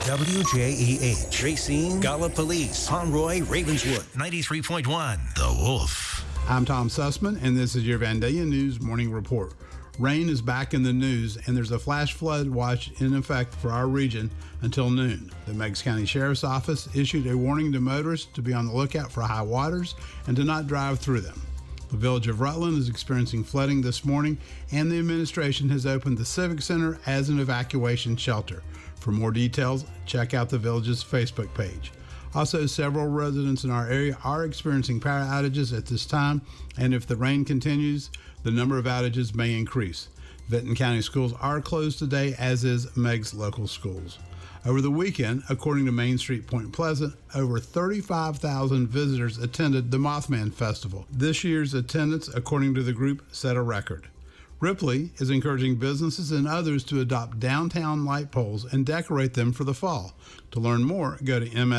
WJEH, Racine, Gallipolis, Conroy, Ravenswood, 93.1, The Wolf. I'm Tom Sussman, and this is your Vandalia News Morning Report. Rain is back in the news, and there's a flash flood watch in effect for our region until noon. The Meigs County Sheriff's Office issued a warning to motorists to be on the lookout for high waters and to not drive through them. The village of Rutland is experiencing flooding this morning, and the administration has opened the Civic Center as an evacuation shelter. For more details, check out the village's Facebook page. Also, several residents in our area are experiencing power outages at this time, and if the rain continues, the number of outages may increase. Benton County schools are closed today, as is Meigs local schools. Over the weekend, according to Main Street Point Pleasant, over 35,000 visitors attended the Mothman Festival. This year's attendance, according to the group, set a record. Ripley is encouraging businesses and others to adopt downtown light poles and decorate them for the fall. To learn more, go to MS